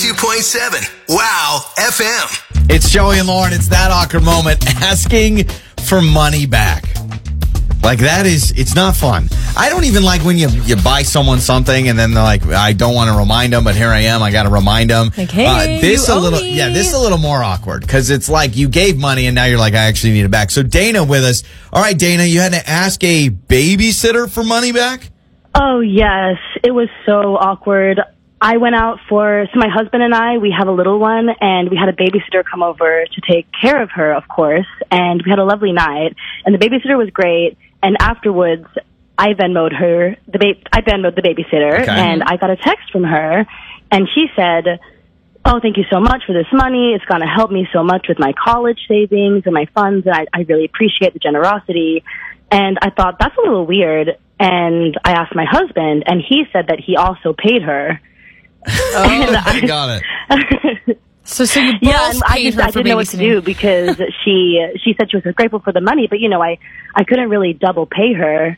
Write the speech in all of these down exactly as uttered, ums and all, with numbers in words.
two point seven. Wow F M. It's Joey and Lauren. It's that awkward moment asking for money back. Like, that is, it's not fun. I don't even like when you you buy someone something and then they're like, I don't want to remind them, but here I am. I got to remind them. Like, hey, uh, this you a owe little, me. yeah, this is a little more awkward because it's like you gave money and now you're like, I actually need it back. So Dana with us. All right, Dana, you had to ask a babysitter for money back? Oh, yes. It was so awkward. I went out for, so my husband and I, we have a little one, and we had a babysitter come over to take care of her, of course, and we had a lovely night, and the babysitter was great, and afterwards, I Venmo'd her, the ba- I Venmo'd the babysitter, Okay. and I got a text from her, and she said, oh, thank you so much for this money. It's going to help me so much with my college savings and my funds, and I, I really appreciate the generosity. And I thought, that's a little weird. And I asked my husband, and he said that he also paid her. Oh, I got it. So, so you both Yeah, and I paid just her I for didn't know what to babysitting. do because she she said she was grateful for the money, but you know I I couldn't really double pay her.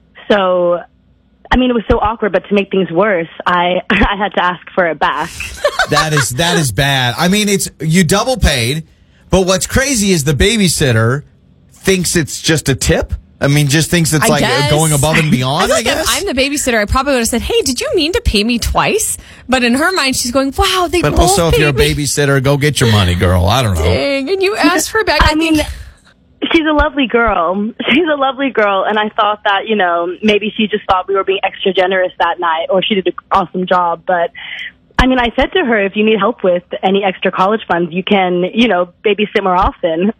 So, I mean, it was so awkward. But to make things worse, I I had to ask for it back. That is that is bad. I mean, it's you double paid, but what's crazy is the babysitter thinks it's just a tip. I mean, just thinks it's I like guess. going above and beyond, feel I like if guess. I'm the babysitter, I probably would have said, hey, did you mean to pay me twice? But in her mind, she's going, wow, they But both also, if paid you're a me. babysitter, go get your money, girl. I don't know. Dang, and you asked for it back. I mean, she's a lovely girl. She's a lovely girl, and I thought that, you know, maybe she just thought we were being extra generous that night, or she did an awesome job. But, I mean, I said to her, if you need help with any extra college funds, you can, you know, babysit more often.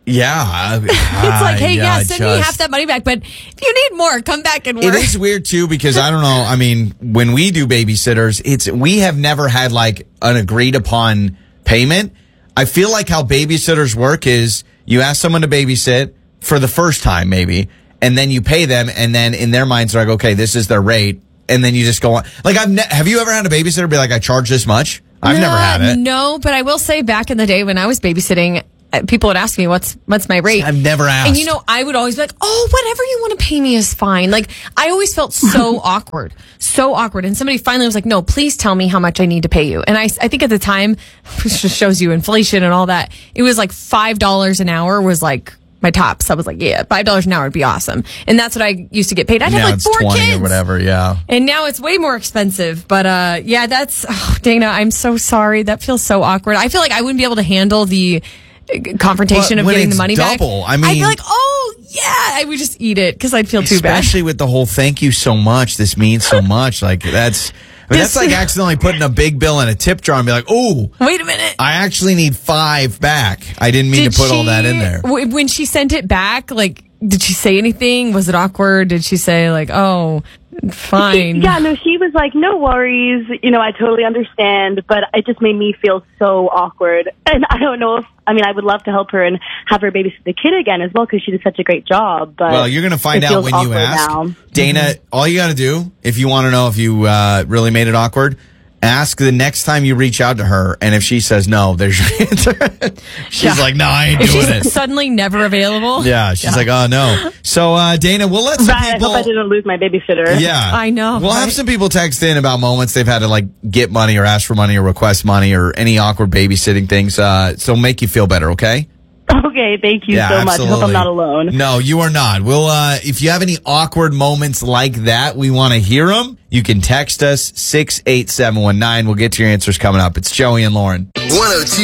Yeah. it's like, hey, yeah, yeah, send me just- half that money back. But if you need more, come back and work. It is weird too because I don't know. I mean, when we do babysitters, it's we have never had like an agreed upon payment. I feel like how babysitters work is you ask someone to babysit for the first time, maybe, and then you pay them, and then in their minds they're like, okay, this is their rate, and then you just go on. Like, I've ne- have you ever had a babysitter be like, I charge this much? I've never had it. No, but I will say back in the day when I was babysitting, uh, people would ask me, what's what's my rate? I've never asked. And, you know, I would always be like, oh, whatever you want to pay me is fine. Like, I always felt so awkward, so awkward. And somebody finally was like, no, please tell me how much I need to pay you. And I, I think at the time, which just shows you inflation and all that, it was like five dollars an hour was like my tops. I was like, yeah, five dollars an hour would be awesome. And that's what I used to get paid. I'd now have like it's four twenty kids. or whatever, yeah. And now it's way more expensive. But uh, yeah, that's, oh, Dana, I'm so sorry. That feels so awkward. I feel like I wouldn't be able to handle the uh, confrontation But of when getting the it's money double, back. I mean- I'd be like, oh, yeah. I would just eat it because I'd feel too bad. Especially with the whole thank you so much. This means so much. Like, that's, I mean, that's This- like accidentally putting a big bill in a tip jar and be like, oh, Wait a minute. I actually need five back. I didn't mean Did to put all she- that in there. w- When she sent it back, like, did she say anything? Was it awkward? Did she say, like, oh, fine? Yeah, no, she was like, no worries. You know, I totally understand, but it just made me feel so awkward. And I don't know if, I mean, I would love to help her and have her babysit the kid again as well because she did such a great job. But Well, you're going to find it out feels when you awkward ask. now. Dana, Mm-hmm. all you got to do, if you want to know if you uh, really made it awkward, ask the next time you reach out to her. And if she says no, there's your answer. She's Yeah. like, no, I ain't If doing she's it. suddenly never available. Yeah, she's like, oh, no. So, uh, Dana, we'll let some Right, I people. hope I didn't lose my babysitter. Yeah. I know, We'll have right? some people text in about moments they've had to like get money or ask for money or request money or any awkward babysitting things. Uh, so make you feel better, okay? Okay, thank you Yeah, so much. I hope absolutely. I'm not alone. No, you are not. We'll, uh, if you have any awkward moments like that, we want to hear them. You can text us six eight seven one nine. We'll get to your answers coming up. It's Joey and Lauren. one oh two